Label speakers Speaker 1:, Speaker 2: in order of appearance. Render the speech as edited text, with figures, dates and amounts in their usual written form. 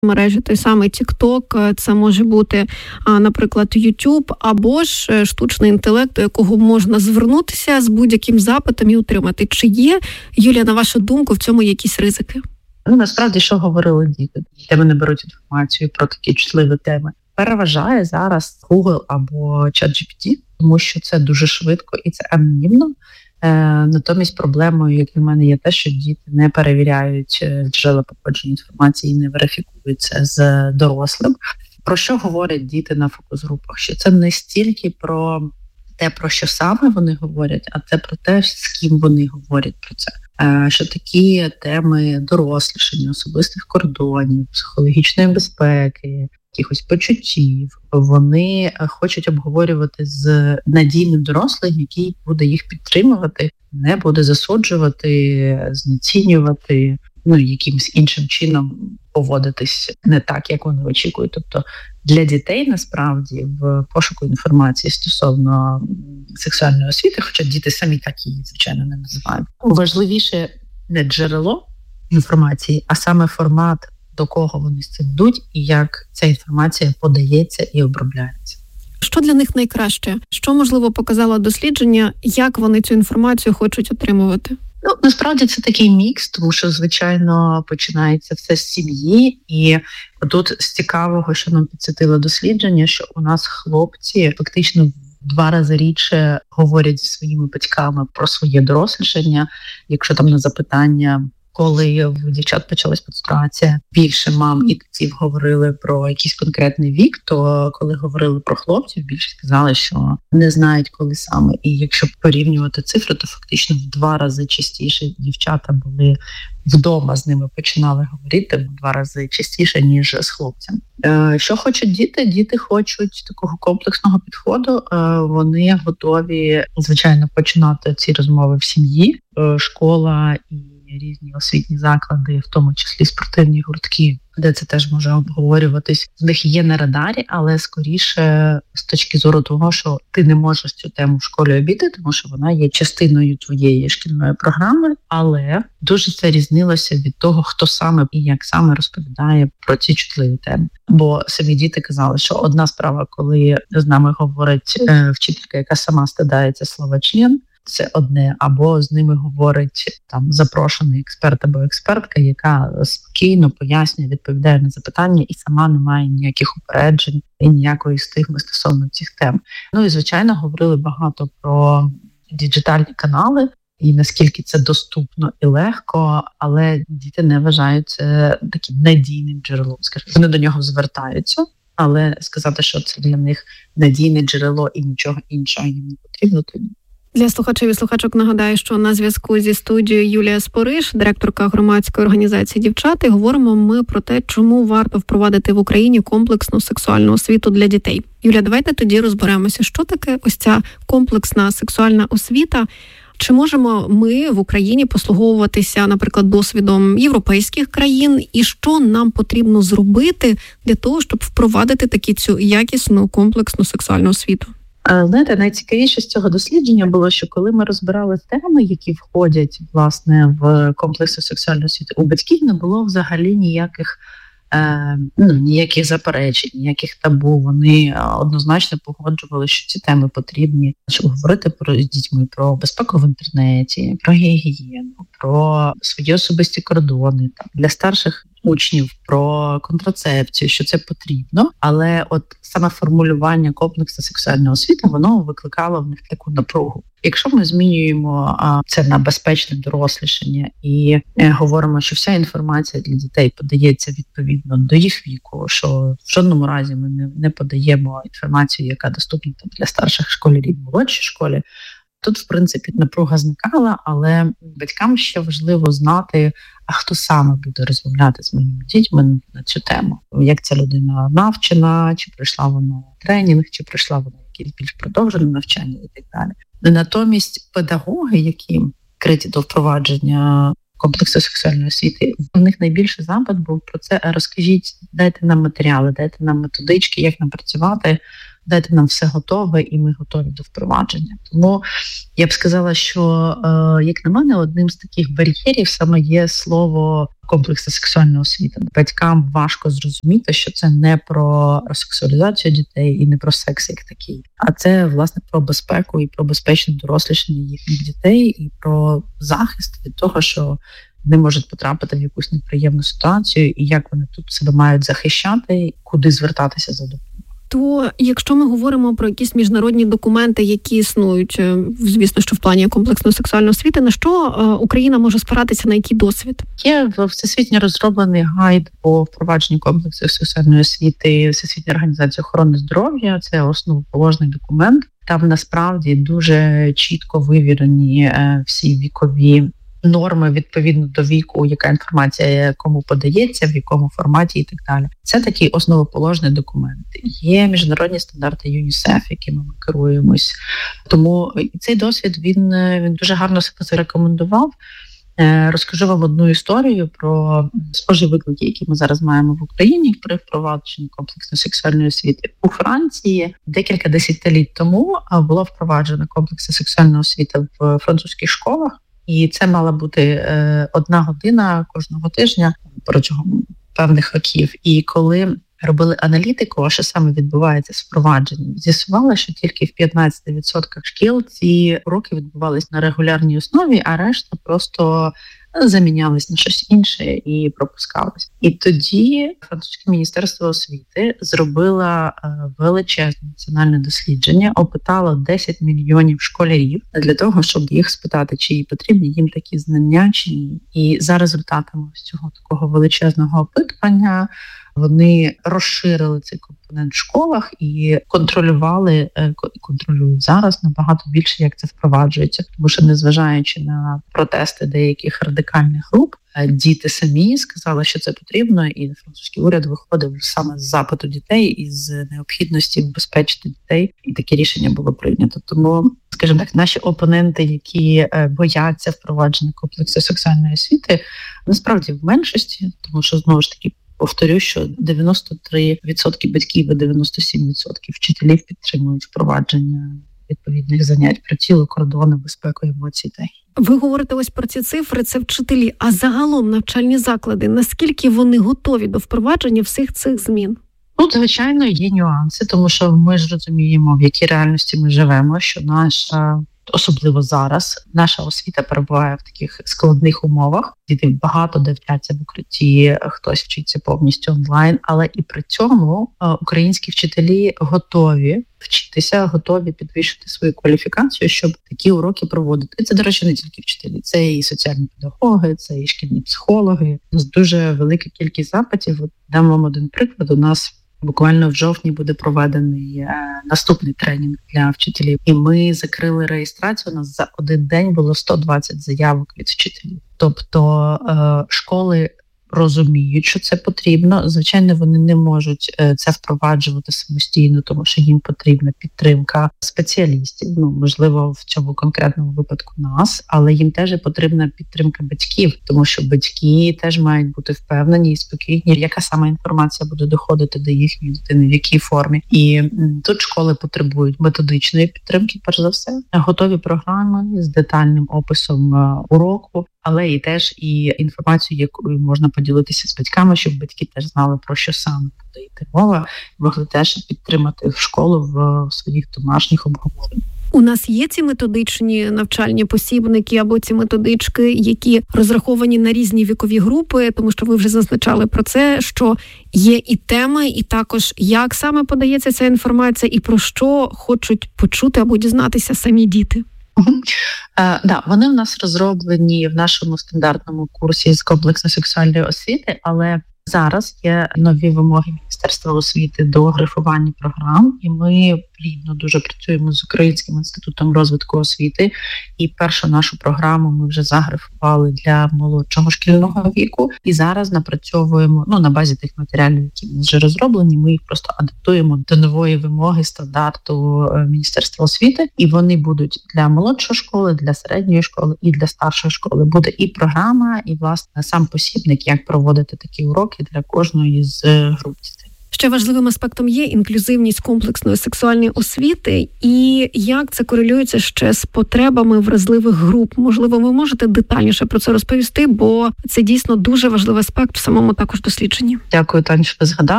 Speaker 1: мережі, той самий TikTok, це може бути, наприклад, YouTube, або ж штучний інтелект, до якого можна звернутися з будь-яким запитом і отримати. Чи є, Юлія, на вашу думку, в цьому якісь ризики?
Speaker 2: Насправді, що говорили діти? Де вони беруть інформацію про такі чутливі теми? Переважає зараз Google або ChatGPT, тому що це дуже швидко і це анонімно. Натомість проблемою, як на мене, є те, що діти не перевіряють джерела походження інформації і не верифікуються з дорослим. Про що говорять діти на фокус-групах? Що це не стільки про те, про що саме вони говорять, а це про те, з ким вони говорять про це. Що такі теми дорослішання, особистих кордонів, психологічної безпеки, якихось почуттів, вони хочуть обговорювати з надійним дорослим, який буде їх підтримувати, не буде засуджувати, знецінювати, якимось іншим чином поводитись не так, як вони очікують. Тобто для дітей, насправді, в пошуку інформації стосовно сексуальної освіти, хоча діти самі так її, звичайно, не називають, важливіше не джерело інформації, а саме формат, до кого вони з цим йдуть і як ця інформація подається і обробляється.
Speaker 1: Що для них найкраще? Що, можливо, показало дослідження, як вони цю інформацію хочуть отримувати?
Speaker 2: Насправді це такий мікс, тому що, звичайно, починається все з сім'ї. І тут з цікавого, що нам підсвітило дослідження, що у нас хлопці фактично в 2 рази рідше говорять зі своїми батьками про своє дорослішання, якщо там на запитання, коли в дівчат почалась менструація, більше мам і татів говорили про якийсь конкретний вік, то коли говорили про хлопців, більше сказали, що не знають, коли саме. І якщо порівнювати цифри, то фактично в 2 рази частіше дівчата були вдома, з ними починали говорити в 2 рази частіше, ніж з хлопцями. Що хочуть діти? Діти хочуть такого комплексного підходу. Вони готові, звичайно, починати ці розмови в сім'ї, школа і різні освітні заклади, в тому числі спортивні гуртки, де це теж може обговорюватись. В них є на радарі, але скоріше з точки зору того, що ти не можеш цю тему в школі обійти, тому що вона є частиною твоєї шкільної програми, але дуже це різнилося від того, хто саме і як саме розповідає про ці чутливі теми. Бо самі діти казали, що одна справа, коли з нами говорить вчителька, яка сама стидається слова «член», це одне, або з ними говорить там запрошений експерт або експертка, яка спокійно пояснює, відповідає на запитання і сама не має ніяких упереджень і ніякої стигми стосовно цих тем. І, звичайно, говорили багато про діджитальні канали і наскільки це доступно і легко, але діти не вважають це таким надійним джерелом. Скажімо, вони до нього звертаються, але сказати, що це для них надійне джерело і нічого іншого їм не потрібно, то ні.
Speaker 1: Для слухачів і слухачок нагадаю, що на зв'язку зі студією Юлія Спориш, директорка громадської організації «Дівчата», і говоримо ми про те, чому варто впровадити в Україні комплексну сексуальну освіту для дітей. Юля, давайте тоді розберемося, що таке ось ця комплексна сексуальна освіта. Чи можемо ми в Україні послуговуватися, наприклад, досвідом європейських країн, і що нам потрібно зробити для того, щоб впровадити цю якісну комплексну сексуальну освіту?
Speaker 2: Знаєте, найцікавіше з цього дослідження було, що коли ми розбирали теми, які входять, власне, в комплексну сексуальну освіту, у батьків не було взагалі ніяких заперечень, ніяких табу. Вони однозначно погоджували, що ці теми потрібні, щоб говорити з дітьми про безпеку в інтернеті, про гігієну, про свої особисті кордони, для старших учнів про контрацепцію, що це потрібно, але от саме формулювання комплексу сексуальної освіти, воно викликало в них таку напругу. Якщо ми змінюємо це на безпечне дорослішання і говоримо, що вся інформація для дітей подається відповідно до їх віку, що в жодному разі ми не подаємо інформацію, яка доступна для старших школярів, молодшій школі, тут, в принципі, напруга зникала, але батькам ще важливо знати, а хто саме буде розмовляти з моїми дітьми на цю тему. Як ця людина навчена, чи пройшла вона тренінг, чи пройшла вона якісь більш продовжене навчання і так далі. Натомість педагоги, які криті до впровадження комплексу сексуальної освіти, в них найбільший запит був про це: розкажіть, дайте нам матеріали, дайте нам методички, як нам працювати дайте нам все готове і ми готові до впровадження. Тому я б сказала, що, як на мене, одним з таких бар'єрів саме є слово комплексна сексуальна освіта. Батькам важко зрозуміти, що це не про сексуалізацію дітей і не про секс як такий, а це, власне, про безпеку і про безпечне дорослішання їхніх дітей і про захист від того, що вони можуть потрапити в якусь неприємну ситуацію і як вони тут себе мають захищати, куди звертатися за допомогою.
Speaker 1: То якщо ми говоримо про якісь міжнародні документи, які існують, звісно, що в плані комплексної сексуальної освіти, на що Україна може спиратися, на який досвід?
Speaker 2: Є всесвітньо розроблений гайд по впровадженню комплексної сексуальної освіти Всесвітньої організації охорони здоров'я. Це основоположний документ. Там насправді дуже чітко вивірені всі вікові норми відповідно до віку, яка інформація кому подається, в якому форматі і так далі. Це такий основоположний документ. Є міжнародні стандарти ЮНІСЕФ, якими ми керуємось. Тому цей досвід він дуже гарно себе зарекомендував. Розкажу вам одну історію про схожі виклики, які ми зараз маємо в Україні при впровадженні комплексної сексуальної освіти. У Франції декілька десятиліть тому була впроваджена комплексна сексуальна освіта в французьких школах. І це мала бути 1 година кожного тижня протягом певних років. І коли робили аналітику, що саме відбувається з впровадженням, з'ясували, що тільки в 15% шкіл ці уроки відбувалися на регулярній основі, а решта просто замінялись на щось інше і пропускалось. І тоді французьке міністерство освіти зробило величезне національне дослідження, опитало 10 мільйонів школярів для того, щоб їх спитати, чи потрібні їм такі знання, чи ні. І за результатами цього такого величезного опитування вони розширили цей компонент в школах і контролювали, і контролюють зараз набагато більше, як це впроваджується. Тому що, незважаючи на протести деяких радикальних груп, діти самі сказали, що це потрібно, і французький уряд виходив саме з запиту дітей і з необхідності убезпечити дітей, і таке рішення було прийнято. Тому, скажімо так, наші опоненти, які бояться впровадження комплексу сексуальної освіти, насправді в меншості, тому що, знову ж таки, повторю, що 93% батьків і 97% вчителів підтримують впровадження відповідних занять про тіло, кордони, безпеку, емоції.
Speaker 1: Ви говорите ось про ці цифри, це вчителі, а загалом навчальні заклади, наскільки вони готові до впровадження всіх цих змін?
Speaker 2: Звичайно, є нюанси, тому що ми ж розуміємо, в якій реальності ми живемо, що наша, особливо зараз, наша освіта перебуває в таких складних умовах. Діти багато де вчаться в укритті, хтось вчиться повністю онлайн, але і при цьому українські вчителі готові вчитися, готові підвищити свою кваліфікацію, щоб такі уроки проводити. І це, до речі, не тільки вчителі, це і соціальні педагоги, це і шкільні психологи. У нас дуже велика кількість запитів. Дам вам один приклад. У нас буквально в жовтні буде проведений наступний тренінг для вчителів. І ми закрили реєстрацію. У нас за один день було 120 заявок від вчителів. Тобто школи розуміють, що це потрібно. Звичайно, вони не можуть це впроваджувати самостійно, тому що їм потрібна підтримка спеціалістів, можливо, в цьому конкретному випадку нас, але їм теж потрібна підтримка батьків, тому що батьки теж мають бути впевнені і спокійні, яка саме інформація буде доходити до їхньої дитини, в якій формі. І тут школи потребують методичної підтримки, перш за все, готові програми з детальним описом уроку, але і теж і інформацію, якою можна поділитися з батьками, щоб батьки теж знали, про що саме буде йти мова, могли теж підтримати школу в своїх домашніх обговореннях.
Speaker 1: У нас є ці методичні навчальні посібники або ці методички, які розраховані на різні вікові групи, тому що ви вже зазначали про це, що є і теми, і також як саме подається ця інформація, і про що хочуть почути або дізнатися самі діти.
Speaker 2: Вони в нас розроблені в нашому стандартному курсі з комплексної сексуальної освіти, але зараз є нові вимоги Міністерства освіти до грифування програм, і ми плідно дуже працюємо з Українським інститутом розвитку освіти, і першу нашу програму ми вже загрифували для молодшого шкільного віку, і зараз напрацьовуємо, на базі тих матеріалів, які вже розроблені, ми їх просто адаптуємо до нової вимоги стандарту Міністерства освіти, і вони будуть для молодшої школи, для середньої школи і для старшої школи. Буде і програма, і, власне, сам посібник, як проводити такі уроки для кожної з груп дітей.
Speaker 1: Ще важливим аспектом є інклюзивність комплексної сексуальної освіти, і як це корелюється ще з потребами вразливих груп. Можливо, ви можете детальніше про це розповісти, бо це дійсно дуже важливий аспект в самому також дослідженні.
Speaker 2: Дякую, Таня, що ви згадали.